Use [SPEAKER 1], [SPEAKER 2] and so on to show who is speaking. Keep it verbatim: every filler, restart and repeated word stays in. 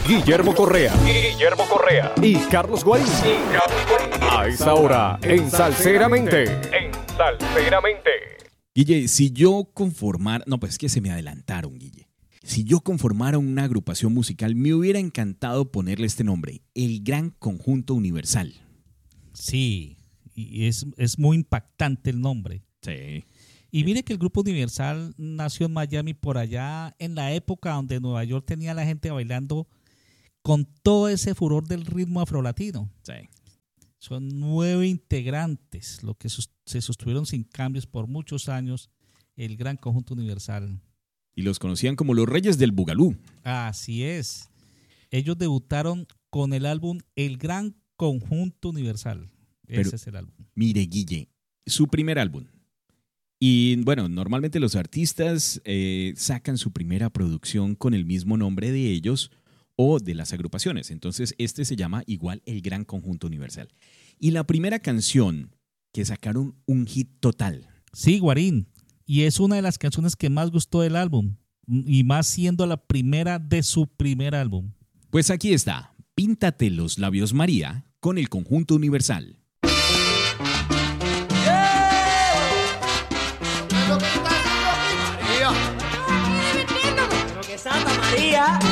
[SPEAKER 1] Guillermo Correa, Guillermo Correa y Carlos Guarín. Y Carlos Guarín. A esta hora, en Salseramente. En Salseramente.
[SPEAKER 2] Guille, si yo conformara... No, pues es que se me adelantaron, Guille. Si yo conformara una agrupación musical, me hubiera encantado ponerle este nombre, El Gran Conjunto Universal.
[SPEAKER 3] Sí, y es, es muy impactante el nombre.
[SPEAKER 2] Sí.
[SPEAKER 3] Y mire que el Grupo Universal nació en Miami por allá en la época donde Nueva York tenía a la gente bailando con todo ese furor del ritmo afrolatino.
[SPEAKER 2] Sí.
[SPEAKER 3] Son nueve integrantes, lo que sus- se sostuvieron sin cambios por muchos años, el Gran Conjunto Universal.
[SPEAKER 2] Y los conocían como los Reyes del Bugalú.
[SPEAKER 3] Así es. Ellos debutaron con el álbum El Gran Conjunto Universal. Ese
[SPEAKER 2] Pero,
[SPEAKER 3] es el álbum.
[SPEAKER 2] Mire, Guille, su primer álbum. Y bueno, normalmente los artistas eh, sacan su primera producción con el mismo nombre de ellos o de las agrupaciones. Entonces, este se llama igual El Gran Conjunto Universal. Y la primera canción que sacaron un hit total.
[SPEAKER 3] Sí, Guarín. Y es una de las canciones que más gustó del álbum. Y más siendo la primera de su primer álbum.
[SPEAKER 2] Pues aquí está, Píntate los labios María con el Conjunto Universal.
[SPEAKER 4] María. Pero que Santa María.